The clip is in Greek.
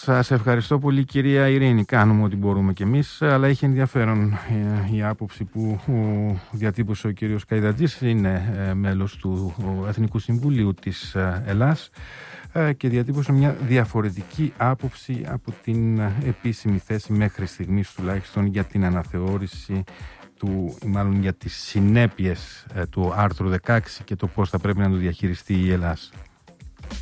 Σας ευχαριστώ πολύ, κυρία Ειρήνη. Κάνουμε ό,τι μπορούμε κι εμείς, αλλά έχει ενδιαφέρον η άποψη που διατύπωσε ο κύριος Καϊδατζής. Είναι μέλος του Εθνικού Συμβουλίου της Ελλάς και διατύπωσε μια διαφορετική άποψη από την επίσημη θέση μέχρι στιγμής τουλάχιστον για την αναθεώρηση μάλλον για τις συνέπειες του άρθρου 16 και το πώς θα πρέπει να το διαχειριστεί η Ελλάς.